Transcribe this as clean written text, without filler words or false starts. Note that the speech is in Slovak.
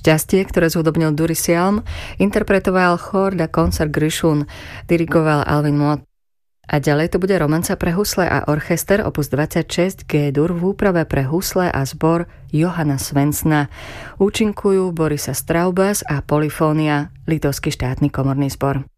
Šťastie, ktoré zhudobnil Duris Hjelm, interpretoval chór da Concert Grishun, dirigoval Alvin Mott. A ďalej to bude romanca pre husle a orchester opus 26 G-dur v úprave pre husle a zbor Johana Svensna. Účinkujú Borisa Straubas a Polyfónia, Litovský štátny komorný zbor.